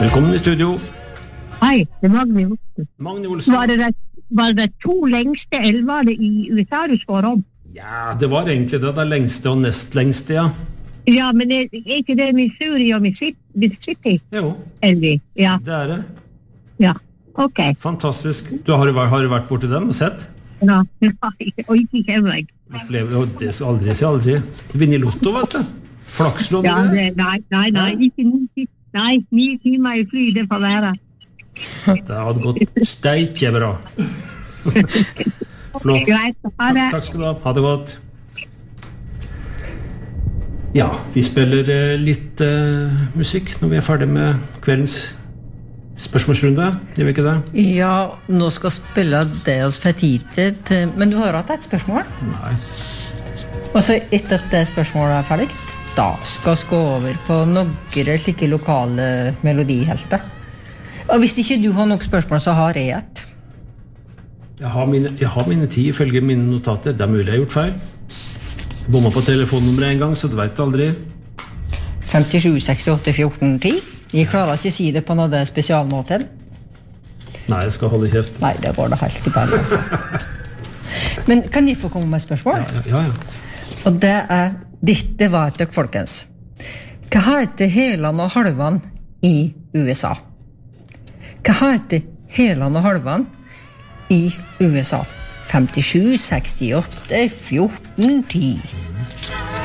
Velkommen I studio. Hei, det er Magne Olsen. Magne Olsen. Var det to lengste elvene I USA du spør om? Ja, det var egentlig det lengste og nest lengste, ja. Ja, men er ikke det Missouri og Mississippi? Jo, Elvi, ja. det det. Ja, ok. Fantastisk. Har du vært borti dem og sett? Ja, og ikke I Kjemleg. Det skal aldri si aldri. Vinn I Lotto, vet du. Flakslån. Ja, nei, ikke 9 timer I fly, det får være. Det hadde gått steike bra. Flott. Greit, ha det. Takk skal du ha. Ha det godt. Ja, vi spiller litt musikk når vi ferdig med kveldens spørsmålsrunde. Gjør vi ikke det? Ja, nå skal spille det oss for tid til, men du har hatt et spørsmål? Nei. Og så etter at det spørsmålet ferdig, da skal vi gå over på noen slike lokale melodihelter. Og hvis ikke du har noen spørsmål, så har jeg et. Jeg har mine 10 ifølge mine notater. Det mulig jeg har gjort feil. Jeg bommet på telefonnummeret en gang, så du vet aldri. 57 68 14 10. Jeg klarer ikke å si det på noe spesialmåte. Nei, jeg skal holde kjeft. Nei, det går det helt I bare, altså. Men kan jeg få komme med et spørsmål? Ja. Og det var et døk, folkens. Hva heter helan og halvan I USA? Hva heter helan og halvan I USA? 57 68 14 10.